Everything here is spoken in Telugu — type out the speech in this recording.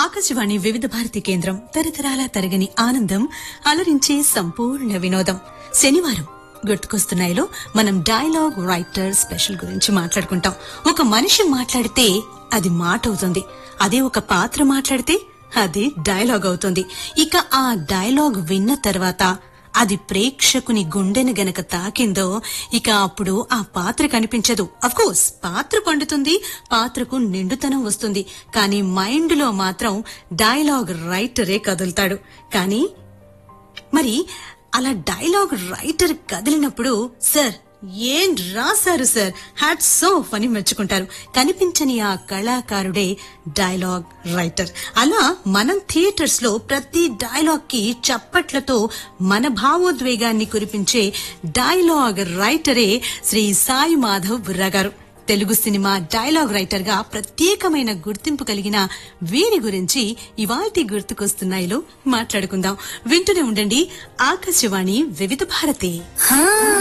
ఆకాశవాణి వివిధ భారతి కేంద్రం తరతరాల తరగని ఆనందం అలరించే సంపూర్ణ వినోదం. శనివారం గుర్తుకొస్తున్నాయిలో మనం డైలాగ్ రైటర్ స్పెషల్ గురించి మాట్లాడుకుంటాం. ఒక మనిషి మాట్లాడితే అది మాట అవుతుంది, అదే ఒక పాత్ర మాట్లాడితే అది డైలాగ్ అవుతుంది. ఇక ఆ డైలాగ్ విన్న తర్వాత అది ప్రేక్షకుని గుండెను గనక తాకిందో ఇక అప్పుడు ఆ పాత్ర కనిపించదు. అఫ్కోర్స్ పాత్ర పండుతుంది, పాత్రకు నిండుతనం వస్తుంది, కానీ మైండ్ లో మాత్రం డైలాగ్ రైటరే కదులుతాడు. కానీ మరి అలా డైలాగ్ రైటర్ కదిలినప్పుడు సార్ ఏం రాశారు సార్, హ్యాట్స్ ఆఫ్ అని మెచ్చుకుంటారు. కనిపించని ఆ కళాకారుడే డైలాగ్ రైటర్. అలా మనం థియేటర్స్ లో ప్రతి డైలాగ్ కి చప్పట్లతో మన భావోద్వేగాన్ని కురిపించే డైలాగ్ రైటరే శ్రీ సాయి మాధవ్ బుర్రా గారు. తెలుగు సినిమా డైలాగ్ రైటర్ గా ప్రత్యేకమైన గుర్తింపు కలిగిన వీరి గురించి ఇవాల్టి గుర్తుకొస్తున్నాయిలో మాట్లాడుకుందాం. వింటూనే ఉండండి ఆకాశవాణి వివిధ భారతి.